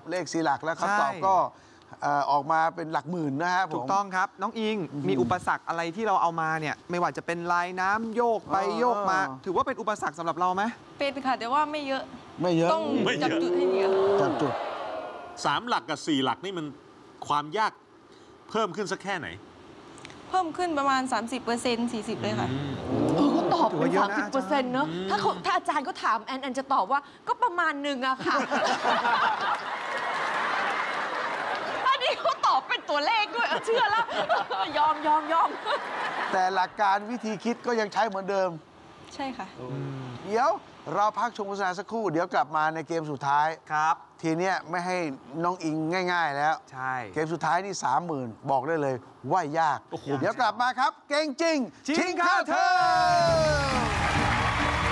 เลข4 หลักแล้วคำตอบก็ออกมาเป็นหลักหมื่นนะครับผมถูกต้องครับน้องอิงมีอุปสรรคอะไรที่เราเอามาเนี่ยไม่ว่าจะเป็นลายน้ำโยกไปโยกมาถือว่าเป็นอุปสรรคสำหรับเราไหมเป็นค่ะแต่ว่าไม่เยอะต้องจับจุดให้ดีจับจุด 3 หลักกับ 4 หลักนี่มันความยากเพิ่มขึ้นสักแค่ไหนเพิ่มขึ้นประมาณ 30% 40เลยค่ะเขาตอบเป็น30%เนอะถ้าอาจารย์ก็ถามแอนจะตอบว่าก็ประมาณหนึ่งอะค่ะอันนี้เขาตอบเป็นตัวเลขด้วยเชื่อแล้วยอมแต่หลักการวิธีคิดก็ยังใช้เหมือนเดิมใช่ค่ะเดี๋ยวเราพักชมโฆษณาสักครู่เดี๋ยวกลับมาในเกมสุดท้ายครับทีเนี้ยไม่ให้น้องอิงง่ายๆแล้วใช่เกมสุดท้ายนี่ 30,000 บอกได้เลยว่ายากเดี๋ยวกลับมาครับเก่งจริงชิงค่าเธอ